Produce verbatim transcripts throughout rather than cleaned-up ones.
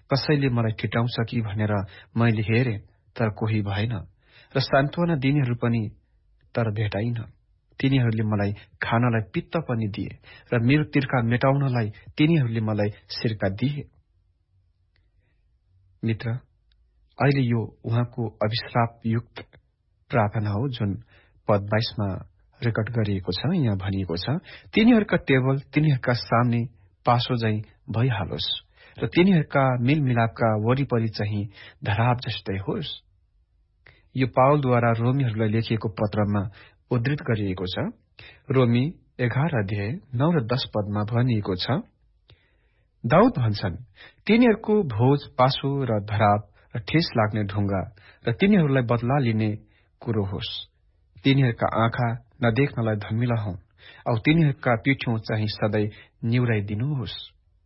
कसैले मलाई ठिटाउँछ कि भनेर मैले हेरेँ, तर कोही भएन, र सान्त्वना दिनेहरू पनि, तर भेटाइन। तिनीहरूले मलाई खानलाई पित्त पनि दिए, र मेरो तिर्खा मेटाउनलाई तिनीहरूले मलाई सिर्का दिए। मित्र, अहिले यो उहाँको अभिश्रापयुक्त प्रार्थना हो, जुन पद बाइसमा रेकर्ड गरिएको छ। यहाँ भनिएको छ, तिनीहरूका टेबल तिनीहरूका सामने पासो झैं भइहालोस्, र तिनीहरूका मिलमिलापका वरिपरि चाहिँ धराप जस्तै होस्। यो पावलद्वारा रोमीहरूलाई लेखिएको पत्रमा उद्धृत गरिएको छ। रोमी एघार अध्याय नौ र दश पदमा भनिएको छ, दाउद भन्छन्, तिनीहरूको भोज पासो र धराप र ठेस लाग्ने ढुङ्गा र तिनीहरूलाई बदला लिने कुरो होस्। तिनीहरूका आँखा नदेख्नलाई धमिला हुन्, औ तिनीहरूका पिठ्यौं चाहिँ सधैँ निहुराइदिनुहोस्।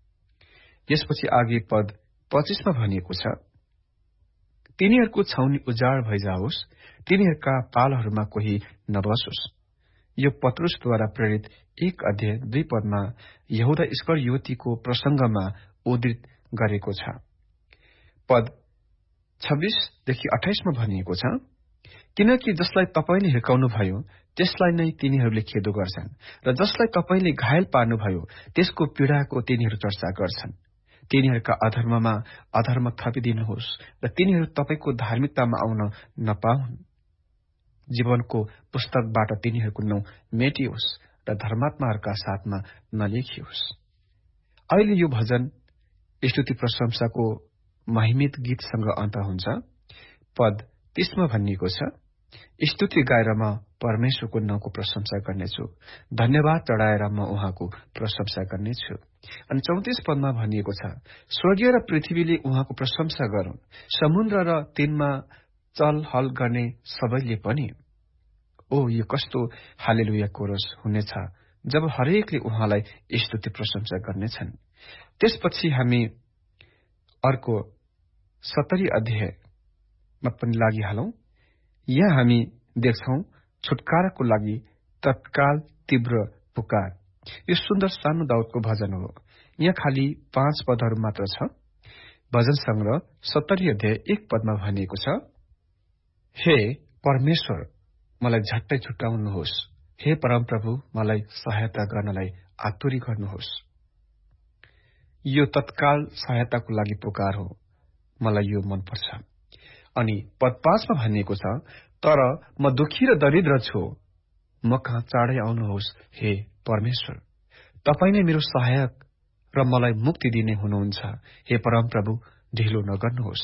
यसपछि आगे पद पच्चीसमा भनिएको छ, तिनीहरूको छाउनी उजाड भइजाओस्, तिनीहरूका पालहरूमा कोही नबसोस्। यो पत्रुसद्वारा प्रेरित एक अध्याय दुई पदमा यहूदा इस्करियोतीको प्रसंगमा उद्धृत गरेको छ। पद छब्बीसदेखि अठाइसमा भनिएको छ, किनकि जसलाई तपाईले हिर्काउनुभयो त्यसलाई नै तिनीहरूले खेदो गर्छन्, र जसलाई तपाईले घायल पार्नुभयो त्यसको पीडाको तिनीहरू चर्चा गर्छन्। तिनीहरूका अधर्ममा अधर्म थपिदिनुहोस्, र तिनीहरू तपाईको धार्मिकतामा आउन नपाउन्। जीवनको पुस्तकबाट तिनीहरूको नाउँ मेटियोस्, र धर्मात्माहरूका साथमा नलेखियोस्। अहिले यो भजन स्तुति प्रशंसाको महिमित गीतसँग अन्त हुन्छ। पद तीसमा भनिएको छ, स्तुति गाएर म परमेश्वरको नाउँको प्रशंसा गर्नेछु, धन्यवाद चढाएर म उहाँको प्रशंसा गर्नेछु। अनि चौतिस पदमा भनिएको छ, स्वर्गीय र पृथ्वीले उहाँको प्रशंसा गरून्, समुद्र र तिनमा चलहल गर्ने सबैले पनि। ओ, यो कस्तो हालेलुया कोरस हुनेछ जब हरेकले उहाँलाई स्तुति प्रशंसा गर्नेछन्। त्यसपछि हामी अर्को सत्तरी अध्यायमा पनि लागिहालौं। यहाँ हामी देख्छौं छुटकाराको लागि तत्काल तीव्र पुकार। यो सुन्दर सानो दाउदको भजन हो। यहाँ खाली पाँच पदहरू मात्र छ। भजन संग्रह सत्तरी अध्याय एक पदमा भनिएको छ, हे परमेश्वर, मलाई झट्टै छुटाउनुहोस्, हे परमप्रभु, मलाई सहायता गर्नलाई आतुरी गर्नुहोस्। यो तत्काल सहायताको लागि पुकार हो। मलाई यो मनपर्छ। अनि पद पाँचमा भनिएको छ, तर म दुखी र दरिद्र छु, म कहाँ चाँडै आउनुहोस् हे परमेश्वर। तपाई नै मेरो सहायक र मलाई मुक्ति दिने हुनुहुन्छ। हे परमप्रभु, ढिलो नगर्नुहोस्।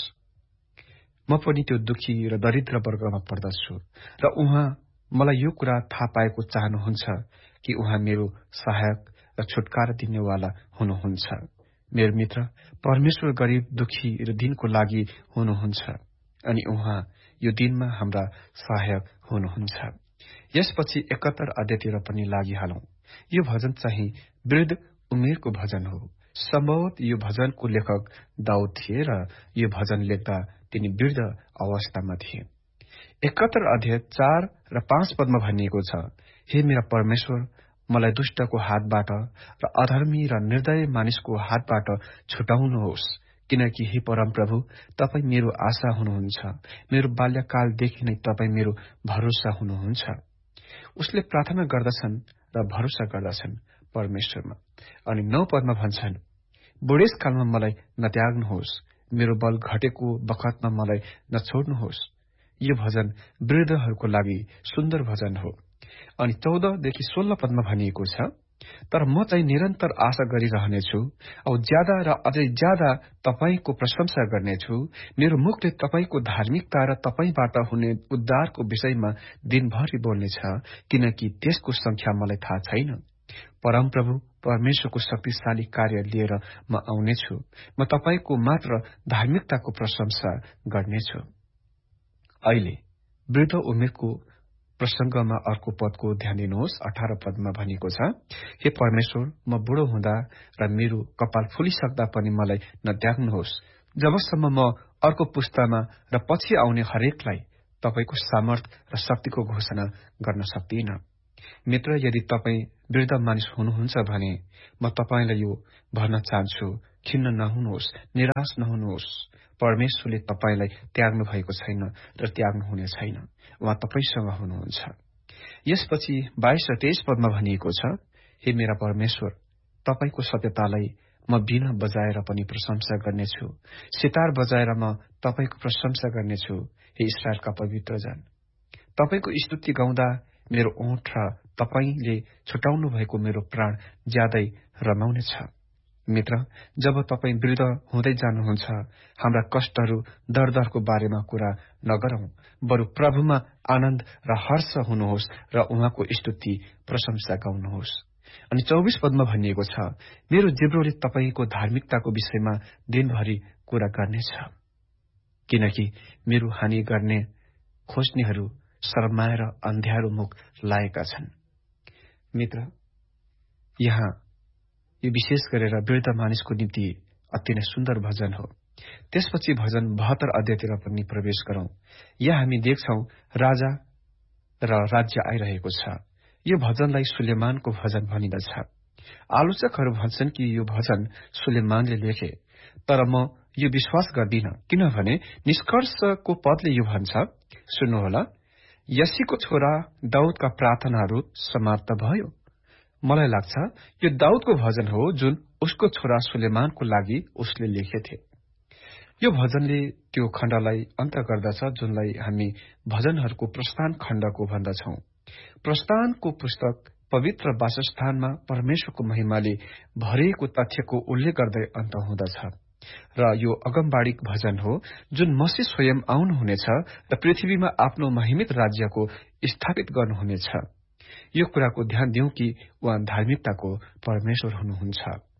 म पनि त्यो दुखी र दरिद्र वर्गमा पर्दछु, र उहाँ मलाई यो कुरा थाहा पाएको चाहनुहुन्छ कि उहाँ मेरो सहायक र छुटकारा दिनेवाला हुनुहुन्छ। मेरो मित्र, परमेश्वर गरीब, दुखी र दिनको लागि हुनुहुन्छ, अनि उहाँ यो दिनमा हाम्रा सहायक हुनुहुन्छ। यसपछि एकहत्तर अध्यायतिर पनि लागिहालौं। यो भजन चाहिँ वृद्ध उमेरको भजन हो। सम्भवत यो भजनको लेखक दाउद थिए, र यो भजन लेख्दा तिनी वृद्ध अवस्थामा थिए। एकहत्तर अध्याय चार र पाँच पदमा भनिएको छ, हे मेरा परमेश्वर, मलाई दुष्टको हातबाट र अधर्मी र निर्दय मानिसको हातबाट छुटाउनुहोस्, किनकि हे परमप्रभु, तपाई मेरो आशा हुनुहुन्छ। मेरो बाल्यकालदेखि नै तपाई मेरो भरोसा हुनुहुन्छ। उसले प्रार्थना गर्दछन् र भरोसा गर्दछन् परमेश्वरमा। अनि नौ पदमा भन्छन्, बुढेसकालमा मलाई नत्याग्नुहोस्, मेरो बल घटेको बखतमा मलाई नछोड्नुहोस्। यो भजन वृद्धहरूको लागि सुन्दर भजन हो। अनि चौधदेखि सोह्र पदमा भनिएको छ, तर म चाहिँ निरन्तर आशा गरिरहनेछु औ ज्यादा र अझै ज्यादा तपाईको प्रशंसा गर्नेछु। मेरो मुखले तपाईको धार्मिकता र तपाईबाट हुने उद्धारको विषयमा दिनभरि बोल्नेछ, किनकि त्यसको संख्या मलाई थाहा छैन। परमप्रभु परमेश्वरको शक्तिशाली कार्य लिएर म आउनेछु। म तपाईको मात्र धार्मिकताको प्रशंसा गर्नेछु। अहिले वृद्ध उमेरको प्रसंगमा अर्को पदको ध्यान दिनुहोस्। अठार पदमा भनिएको छ, हे परमेश्वर, म बुढो हुँदा र मेरो कपाल फुलिसक्दा पनि मलाई नत्याग्नुहोस्, जबसम्म म अर्को पुस्तामा र पछि आउने हरेकलाई तपाईको सामर्थ र शक्तिको घोषणा गर्न सक्दिन। मित्र, यदि तपाई वृद्ध मानिस हुनुहुन्छ भने म तपाईलाई यो भन्न चाहन्छु, खिन्न नहुनुहोस्, निराश नहुनुहोस्। परमेश्वरले तपाईलाई त्याग्नु भएको छैन र त्याग्नु हुने छैन। उहाँ तपाईसँग हुनुहुन्छ। यसपछि बाइस र तेइस पदमा भनिएको छ, हे मेरा परमेश्वर, तपाईको सत्यतालाई म बीणा बजाएर पनि प्रशंसा गर्नेछु, सितार बजाएर म तपाईको प्रशंसा गर्नेछु। हे इस्राएलका पवित्र जन, तपाईको स्तुति गाउँदा मेरो ओठ र तपाईले छुटाउनु भएको मेरो प्राण ज्यादै रमाउनेछ। मित्र, जब तपाई वृद्ध हुँदै जानुहुन्छ, हाम्रा कष्टहरू दर्दहरूको बारेमा कुरा नगरौं, बरु प्रभुमा आनन्द र हर्ष हुनुहोस् र उहाँको स्तुति प्रशंसा गाउनुहोस्। अनि चौबीस पदमा भनिएको छ, मेरो जिब्रोले तपाईको धार्मिकताको विषयमा दिनभरि कुरा गर्नेछ, किनकि मेरो हानि गर्ने खोज्नेहरू शर्माएर अन्ध्यारो मुख लागेका छन्। मित्र, यहाँ यो विशेष गरेर वृद्ध मानिसको निम्ति अति नै सुन्दर भजन हो। त्यसपछि भजन बहत्तर अध्यायतिर पनि प्रवेश गरौं। यहाँ हामी देख्छौ राजा र राज्य आइरहेको छ। यो भजनलाई सुलेमानको भजन भनिदछ। आलोचकहरू भन्छन् कि यो भजन सुलेमानले लेखे, तर म यो विश्वास गर्दिन, किनभने निष्कर्षको पदले यो भन्छ, सुन्नुहोला, यसीको छोरा दाउदका प्रार्थनाहरू समाप्त भयो। मलाई लाग्छ यो दाउदको भजन हो जुन उसको छोरा सुलेमानको लागि उसले लेखेथे। यो भजनले त्यो खण्डलाई अन्त गर्दछ जुनलाई हामी भजनहरूको प्रस्थान खण्डको भन्दछौं। प्रस्थानको पुस्तक पवित्र वासस्थानमा परमेश्वरको महिमाले भरिएको तथ्यको उल्लेख गर्दै अन्त हुँदछ र यो अगमबाणिक भजन हो जुन मसीह स्वयं आउनुहुनेछ र पृथ्वीमा आफ्नो महिमित राज्यको स्थापित गर्नुहुनेछ। यो कुराको ध्यान दिउँ कि उहाँ धार्मिकताको परमेश्वर हुनुहुन्छ।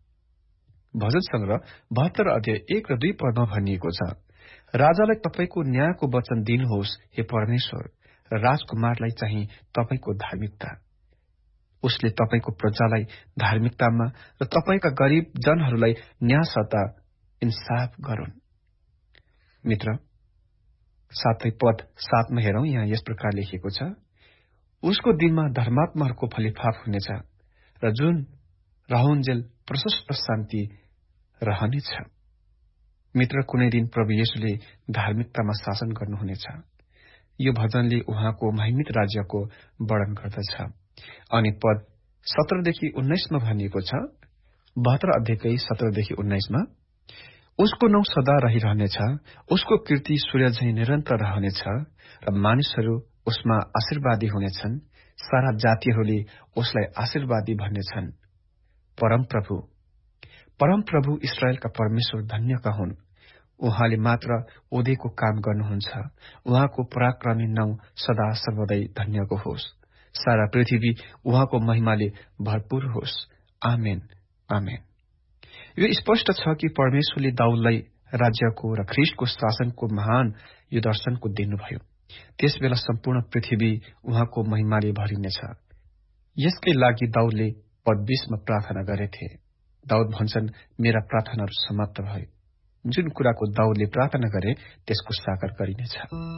भजन संग्रह बहत्तर अध्याय एक र दुई पदमा भनिएको छ, राजालाई तपाईको न्यायको वचन दिनुहोस् हे परमेश्वर, र राजकुमारलाई चाहिँ तपाईको धार्मिकता। उसले तपाईको प्रजालाई धार्मिकतामा र तपाईका गरीब जनहरूलाई न्याय सत्ता इन्साफ गरून्। मित्र, सातै पद सातमा हेरौं, यहाँ यस प्रकार लेखिएको छ, उसको दिनमा धर्मात्माहरूको फलिफाप हुनेछ र जुन रहउन्जेल प्रशस्त शान्ति रहनेछ। मित्र, कुनै दिन प्रभु येशूले धार्मिकतामा शासन गर्नुहुनेछ। यो भजनले उहाँको महिमित राज्यको वर्णन गर्दछ। अनि पद सत्रदेखि उन्नाइसमा भनिएको छ, बहत्तर अध्यायकै सत्रदेखि उन्नाइसमा, उसको नाउँ सदा रहिरहनेछ, उसको कीर्ति सूर्य झैं निरन्तर रहनेछ र मानिसहरू उसमा आशीर्वादी हुनेछन्। सारा जातिहरूले उसलाई आशीर्वादी भन्नेछन्। परमप्रभु परमप्रभु इस्राएलका परमेश्वर धन्यका हुन्। उहाँले मात्र उदयको काम गर्नुहुन्छ। उहाँको पराक्रमी नाउँ सदा सर्वदै धन्यको होस्। सारा पृथ्वी उहाँको महिमाले भरपूर होस्। आमेन, आमेन। यो स्पष्ट छ कि परमेश्वरले दाउदलाई राज्यको र ख्रीष्टको शासनको महान यो दर्शनको दिनुभयो। त्यसबेला सम्पूर्ण पृथ्वी उहाँको महिमाले भरिनेछ। यसकै लागि दाउदले पद बीसमा प्रार्थना गरेथे। दाउद भन्छन्, मेरा प्रार्थनाहरू समाप्त भए। जुन कुराको दाउदले प्रार्थना गरे त्यसको साकार गरिनेछ।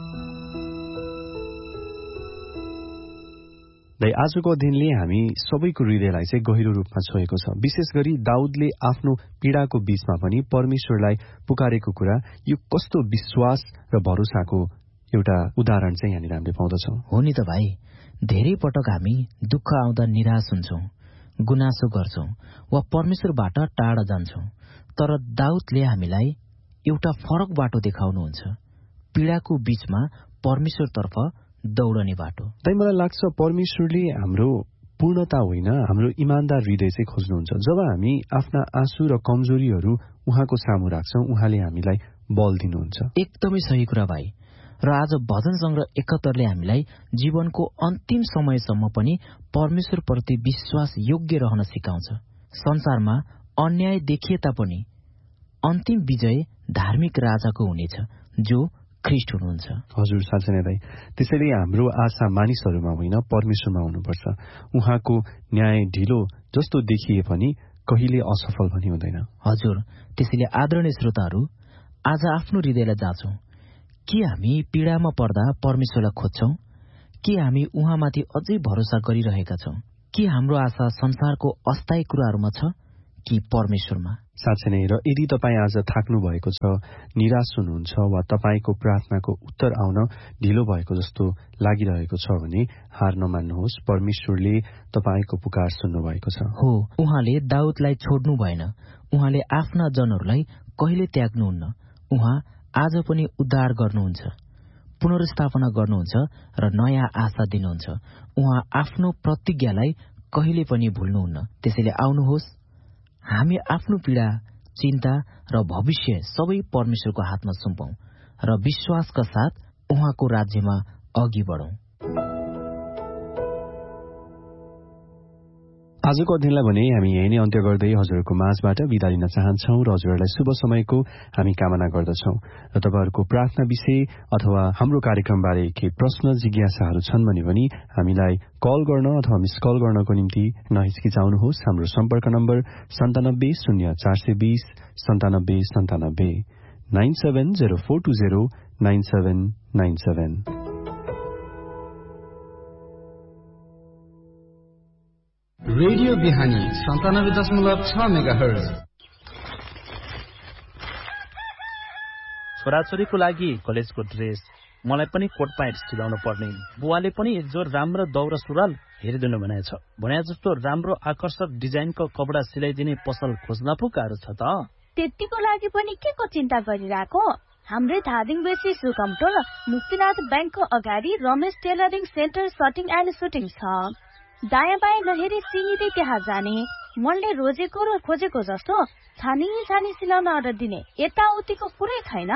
आजको अध्ययनले हामी सबैको हृदयलाई चाहिँ गहिरो रूपमा छोएको छ। विशेष गरी दाउदले आफ्नो पीडाको बीचमा पनि परमेश्वरलाई पुकारेको कुरा, यो कस्तो विश्वास र भरोसाको एउटा उदाहरण चाहिँ यहाँनिर हामीले पाउँदछौँ। हो नि त भाइ, धेरै पटक हामी दुःख आउँदा निराश हुन्छौं, गुनासो गर्छौं वा परमेश्वरबाट टाढा जान्छौं। तर दाउदले हामीलाई एउटा फरक बाटो देखाउनुहुन्छ, पीडाको बीचमा परमेश्वरतर्फ दौडने बाटो। तै मलाई लाग्छ परमेश्वरले हाम्रो पूर्णता होइन, हाम्रो इमान्दार हृदय चाहिँ खोज्नुहुन्छ। जब हामी आफ्ना आँसु र कमजोरीहरू उहाँको सामु राख्छौं, उहाँले हामीलाई बल दिनुहुन्छ। एकदमै सही कुरा भाइ। र आज भजन संग्रह एकहत्तरले हामीलाई जीवनको अन्तिम समयसम्म पनि परमेश्वरप्रति विश्वास योग्य रहन सिकाउँछ। संसारमा अन्याय देखिए तापनि अन्तिम विजय धार्मिक राजाको हुनेछ, जो ख्रीष्ट हुनुहुन्छ। हजुर, साँच्चै नै दाइ। त्यसैले हाम्रो आशा मानिसहरूमा होइन, परमेश्वरमा हुनुपर्छ। उहाँको न्याय ढिलो जस्तो देखिए पनि कहिले असफल पनि हुँदैन। हजुर, त्यसैले आदरणीय श्रोताहरू, आज आफ्नो हृदयलाई जाँचौं। के हामी पीडामा पर्दा परमेश्वरलाई खोज्छौं? के हामी उहाँमाथि अझै भरोसा गरिरहेका छौं? के हाम्रो आशा संसारको अस्थायी कुराहरूमा छ कि परमेश्वरमा? साँच्चै नै, र यदि तपाईँ आज थाक्नु भएको छ, निराश हुनुहुन्छ वा तपाईँको प्रार्थनाको उत्तर आउन ढिलो भएको जस्तो लागिरहेको छ भने हार नमान्नुहोस्। परमेश्वरले तपाईँको पुकार सुन्नु भएको छ। हो, उहाँले दाउदलाई छोड्नु भएन। उहाँले आफ्ना जनहरूलाई कहिले त्याग्नुहुन्न। उहाँ आज पनि उद्धार गर्नुहुन्छ, पुनर्स्थापना गर्नुहुन्छ र नयाँ आशा दिनुहुन्छ। उहाँ आफ्नो प्रतिज्ञालाई कहिले पनि भुल्नुहुन्न। त्यसैले आउनुहोस्, हामी आफ्नो पीडा, चिन्ता र भविष्य सबै परमेश्वरको हातमा सुम्पौं र विश्वासका साथ उहाँको राज्यमा अघि बढौं। आजको अध्ययनलाई भने हामी यही नै अन्त्य गर्दै हजुरहरूको माझबाट बिदा लिन चाहन्छौं र हजुरहरूलाई शुभ समयको हामी कामना गर्दछौं। र तपाईहरूको प्रार्थना विषय अथवा हाम्रो कार्यक्रमबारे केही प्रश्न जिज्ञासाहरू छन् भने पनि हामीलाई कल गर्न अथवा मिस कल गर्नको निम्ति नहिचकिचाउनुहोस्। हाम्रो सम्पर्क नम्बर सन्तानब्बे शून्य चार सय बीस सन्तानब्बे सन्तानब्बे nine seven zero four two zero nine seven nine seven. Radio बिहानी सन्तानब्बे दशमलव छ मेगा हर्ज। छोराछोरीको लागि कलेजको ड्रेस, मलाई पनि कोट प्यान्ट सिलाउनु पर्ने। बुवाले पनि एक जोर राम्रो दौरा सुरुवाल हेरिदिनु भनेछ। भने जस्तो राम्रो आकर्षक डिजाइनको कपडा सिलाइदिने पसल खोज्न पो गाह्रो छ त। त्यतिको लागि पनि के को चिन्ता गरिरहेको? हाम्रै धादिङ बेसी सुकमटोल मुक्तिनाथ ब्याङ्कको अगाडि Ramesh tailoring centre सटिङ and shooting छ। दायाँ बायाँ नहेरी सिधै त्यहाँ जाने। मनले रोजेको र खोजेको जस्तो छानी छानी सिलाउन अर्डर दिने, यताउतिको कुरै छैन।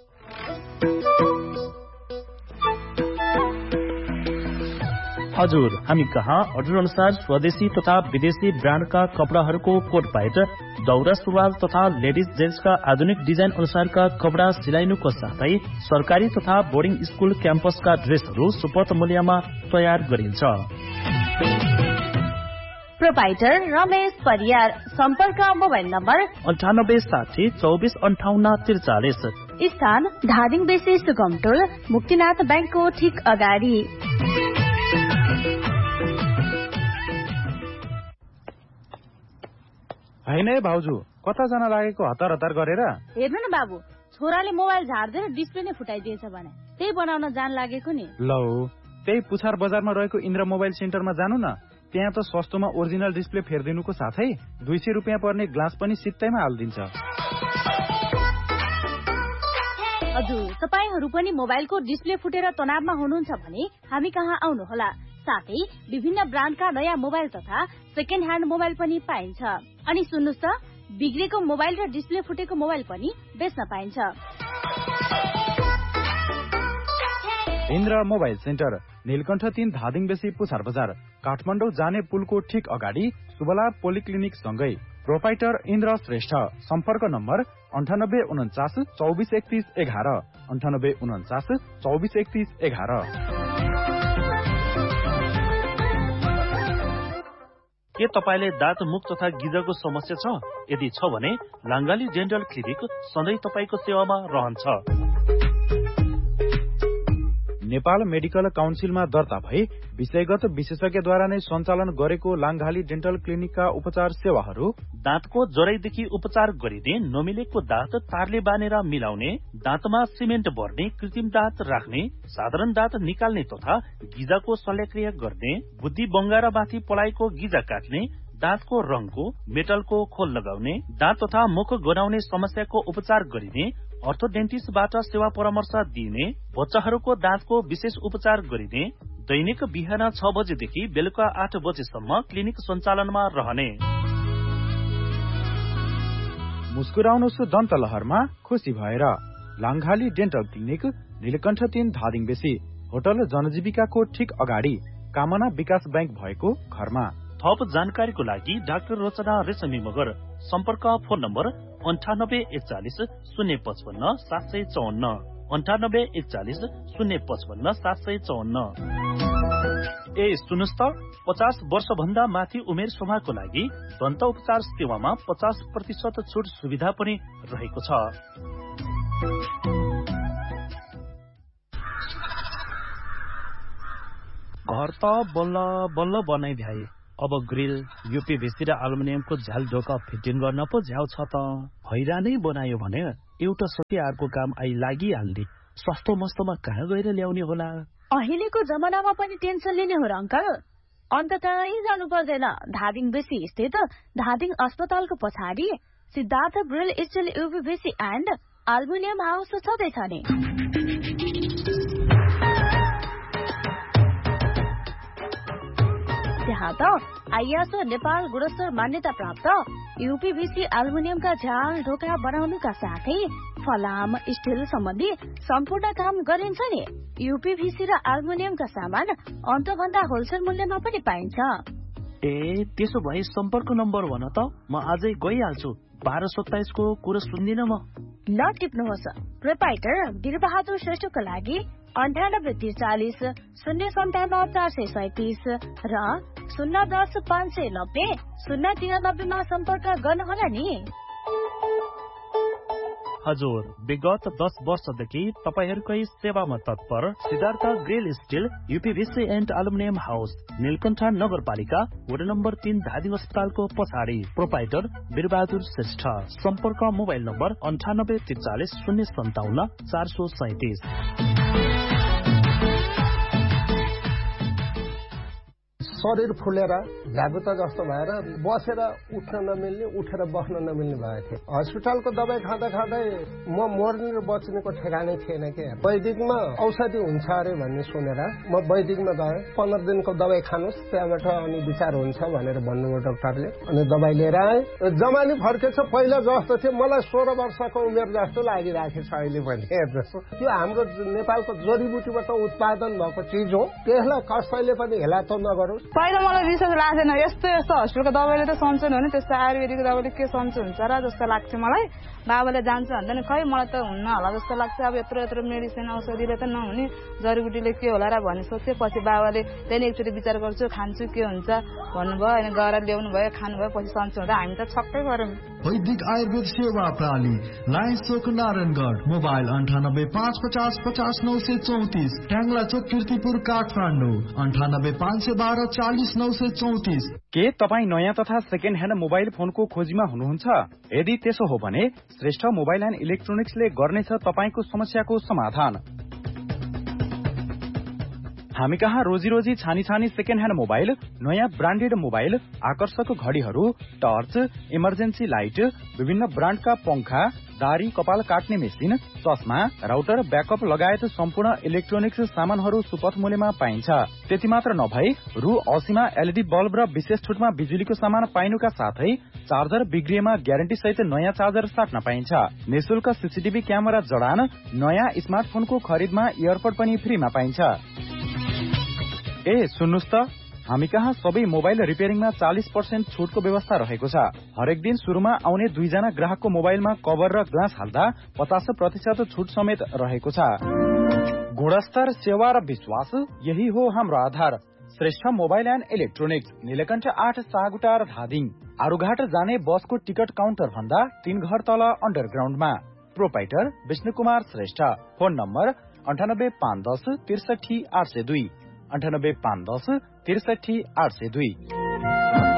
हजुर, हामी कहाँ अर्डर अनुसार स्वदेशी तथा विदेशी ब्रान्डका कपडाहरूको कोट प्यान्ट, दौरा सुरुवाल तथा लेडिज जेन्ट्सका आधुनिक डिजाइन अनुसारका कपडा सिलाइनुको साथै सरकारी तथा बोर्डिङ स्कुल क्याम्पसका ड्रेसहरू सुपथ मूल्यमा तयार गरिन्छ। प्रोपाइटर रमेश परियार। सम्पर्क मोबाइल नम्बर अन्ठानब्बे साठी चौबिस अन्ठाउन्न त्रिचालिस। स्थान धादिङ बेसी सुगमटोल मुक्तिनाथ ब्याङ्कको ठिक अगाडि। होइन है भाउजू, कता जान लागेको हतार हतार गरेर? हेर्नु न बाबु, छोराले मोबाइल झार्दै डिस्प्ले नै फुटाइदिएछ भने त्यही बनाउन जान लागेको नि। लौ, त्यही पुछार बजारमा रहेको इन्द्र मोबाइल सेन्टरमा जानु न। त्यहाँ त सस्तोमा ओरिजिनल डिस्प्ले फेरिदिनुको साथै दुई सय रुपियाँ पर्ने ग्लास पनि सित्तैमा हालिदिन्छ। हजुर, तपाईहरू पनि मोबाइलको डिस्प्ले फुटेर तनावमा हुनुहुन्छ भने हामी कहाँ आउनुहोला। साथै विभिन्न ब्रान्डका नयाँ मोबाइल तथा सेकेन्ड ह्यान्ड मोबाइल पनि पाइन्छ। अनि सुन्नुहोस् त, बिग्रेको मोबाइल र डिस्प्ले फुटेको मोबाइल पनि बेच्न पाइन्छ। इन्द्र मोबाइल सेन्टर, नीलकण्ठ तीन धादिङ बेसी पुछार बजार, काठमाडौँ जाने पुलको ठिक अगाडि सुबला पोलिक्लिनिक सँगै। प्रोपाइटर इन्द्र श्रेष्ठ। सम्पर्क नम्बर अन्ठानब्बे उन्चास चौबिस एकतीस एघार अन्ठानब्बे उन्चास चौबिस एकतीस एघार। के तपाईले दाँत मुख तथा गिजको समस्या छ? यदि छ भने लाङ्गाली डेन्टल क्लिनिक सधैँ तपाईको सेवामा रहन्छ। नेपाल मेडिकल काउन्सिलमा दर्ता भई विषयगत विशेषज्ञद्वारा नै सञ्चालन गरेको लाङ्गाली डेन्टल क्लिनिकका उपचार सेवाहरू: दाँतको जराइदेखि उपचार गरिने, नमिलेको दाँत तारले बानेर मिलाउने, दाँतमा सिमेन्ट भर्ने, कृत्रिम दाँत राख्ने, साधारण दाँत निकाल्ने तथा गिजाको शल्यक्रिया गर्ने, बुद्धि बङ्गारा माथि पलाएको गिजा काट्ने, दाँतको रङको मेटलको खोल लगाउने, दाँत तथा मुख गनाउने समस्याको उपचार गरिने, अर्थोडेन्टिस्टबाट सेवा परामर्श दिइने, बच्चाहरूको दाँतको विशेष उपचार गरिने, दैनिक बिहान छ बजेदेखि बेलुका आठ बजेसम्म क्लिनिक सञ्चालनमा रहने। मुस्कुराउनुहोस् दन्त लहरमा खुसी भएर। लाङ्गाली डेन्टल क्लिनिक, नीलकण्ठ तीन धादिङ बेसी, होटल जनजीविकाको ठिक अगाडि, कामना विकास ब्याङ्क भएको घरमा। थप जानकारीको लागि डाक्टर रचना रेशमी मगर। सम्पर्क फोन नम्बर अन्ठानब्बे एकचालिस शून्य पचपन्न सात सय चौन्न अन्ठानब्बे एकचालिस शून्य पचपन्न सात सय चौन्न। ए सुन्नुहोस् त, पचास वर्ष भन्दा माथि उमेर समूहको लागि दन्त उपचार सेवामा पचास प्रतिशत छुट सुविधा पनि रहेको छ। घर त बल्ल बल्ल बनाइ भ्याए, अब ग्रिल यूपीभीसी र एल्युमिनियमको झ्याल ढोका फिटिङ गर्न पो झ्याउ छ त। हैरानै बनायो भने एउटा सबै अर्को काम आइ लागिहाल्ने। सस्तो मस्तोमा कहाँ गएर ल्याउने होला? अहिलेको जमानामा पनि टेन्सन लिने हो र अंकल? अन्त कहीँ जानु पर्दैन। धादिङ बेसी स्थित धादिङ अस्पतालको पछाडि Siddhartha grill still यूपीभीसी and aluminium house छँदैछ नि। त्यहाँ त आइएसओ नेपाल गुणस्तर मान्यता प्राप्त यूपीभीसी एल्युमिनियमका झ्याल ढोका बनाउनुका साथै फलाम स्टिल सम्बन्धी सम्पूर्ण काम गरिन्छ नि। यूपीभीसी र एल्युमिनियमका सामान अन्तभन्दा होलसेल मूल्यमा पनि पाइन्छ। ए त्यसो भए सम्पर्क नम्बर भन त, म आजै गइहाल्छु। बाह्र सत्ताइस को कुरो सुन्दिन म। ल टिप्नुहोस्। प्रोपाइटर वीरबहादुर श्रेष्ठको लागि अन्ठानब्बे त्रिचालिस शून्य सन्ताउन्न चार सय सैतिस र शून्य दस पाँच सय नब्बे शून्य तिरानब्बेमा सम्पर्क गर्नुहोला नि। हजुर, विगत दस वर्षदेखि तपाईहरूकै सेवामा तत्पर Siddhartha grill still यूपीभीसी and aluminium house, Neelkanth नगरपालिका वडा नम्बर तीन धादिङ अस्पतालको पछाडि। प्रोपाइटर वीरबहादुर श्रेष्ठ। सम्पर्क मोबाइल नम्बर अन्ठानब्बे त्रिचालिस शून्य सन्ताउन्न चार सय सैतिस। शरीर फुलेर झ्यागुता जस्तो भएर बसेर उठ्न नमिल्ने, उठेर बस्न नमिल्ने भएको थियो। हस्पिटलको दबाई खाँदा खाँदै म मर्ने र बच्नेको ठेगानै थिएन के। वैदिकमा औषधि हुन्छ अरे भन्ने सुनेर म वैदिकमा गएँ। पन्ध्र दिनको दबाई खानुहोस्, त्यहाँबाट अनि विचार हुन्छ भनेर भन्नुभयो डाक्टरले। अनि दबाई लिएर आएँ। जमानी फर्केछ, पहिला जस्तो थियो। मलाई सोह्र वर्षको उमेर जस्तो लागिराखेको छ अहिले पनि। हेर्नुहोस्, त्यो हाम्रो नेपालको जडीबुटीबाट उत्पादन भएको चिज हो। त्यसलाई कसैले पनि हेला त नगरोस्। पहिला मलाई विश्वास लाग्दैन, यस्तो यस्तो हस्पिटलको दबाईले त सन्चो हुने, त्यस्तो आयुर्वेदिक दबाईले के सन्चो हुन्छ र जस्तो लाग्थ्यो मलाई। बाबाले जान्छ भन्दा नि खै मलाई त हुन्न होला जस्तो लाग्छ। अब यत्रो यत्रो मेडिसिन औषधिले त नहुने, जडीबुटीले के होला र भन्ने सोचेँ। पछि बाबाले त्यहाँदेखि एकचोटि विचार गर्छु, खान्छु के हुन्छ भन्नुभयो। अनि गएर ल्याउनु भयो, खानुभयो, पछि सन्चो हुँदा हामी त छक्कै गऱ्यौँ। वैदिक आयुर्वेद सेवा प्रणाली, लायन्स चोक नारायणगढ। मोबाइल अन्ठानब्बे पाँच पचास पचास नौ सय चौतिस। ट्याङ्ला चोक कीर्तिपुर काठमाडौँ अन्ठानब्बे पाँच सय बाह्र चालिस नौ सय चौतिस। के तपाईँ नयाँ तथा सेकेन्ड ह्यान्ड मोबाइल फोनको खोजीमा हुनुहुन्छ? यदि त्यसो हो भने श्रेष्ठ मोबाइल एन्ड इलेक्ट्रोनिक्सले गर्नेछ तपाईँको समस्याको समाधान। हामी कहाँ रोजी रोजी छानी छानी सेकेन्ड ह्यान्ड मोबाइल, नयाँ ब्रान्डेड मोबाइल, आकर्षक घडीहरू, टर्च, इमर्जेन्सी लाइट, विभिन्न ब्रान्डका पंखा, दारी कपाल काट्ने मेसिन, चस्मा, राउटर, ब्याकअप लगायत सम्पूर्ण इलेक्ट्रोनिक्स सामानहरू सुपथ मूल्यमा पाइन्छ। त्यति मात्र नभई रु अस्सीमा एलईडी बल्ब र विशेष छुटमा बिजुलीको सामान पाइनुका साथै चार्जर बिग्रिएमा ग्यारेन्टी सहित नयाँ चार्जर साट्न पाइन्छ। निशुल्क सीसीटीभी क्यामेरा जडान, नयाँ स्मार्टफोनको खरिदमा इयरपड पनि फ्रीमा पाइन्छ। ए सुन्नुस् त, हामी कहाँ सबै मोबाइल रिपेयरिङमा चालिस पर्सेन्ट छुटको व्यवस्था रहेको छ। हरेक दिन सुरुमा आउने दुईजना ग्राहकको मोबाइलमा कभर र ग्लास हाल्दा पचास प्रतिशत छुट समेत रहेको छ। गुणस्तर, सेवा र विश्वास, यही हो हाम्रो आधार। Shrestha mobile and electronics, Neelkanth आठ सागुटार धादिङ। आरुघाट जाने बसको टिकट काउन्टर भन्दा तीन घर तल अन्डरग्राउन्डमा। Proprietor Vishnu Kumar Shrestha. Phone number अन्ठानब्बे पाँच दस त्रिसठी आठ सय दुई अन्ठानब्बे पाँच दस त्रिसठी आठ सय दुई।